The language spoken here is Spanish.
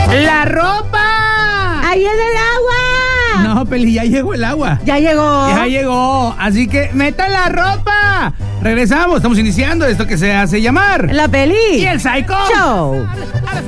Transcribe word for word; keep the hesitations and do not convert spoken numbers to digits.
¡La ropa! ¡Ahí en el agua! No, Peli, ya llegó el agua. Ya llegó. Ya llegó. Así que metan la ropa. Regresamos. Estamos iniciando esto que se hace llamar La Peli y el Psycho Show.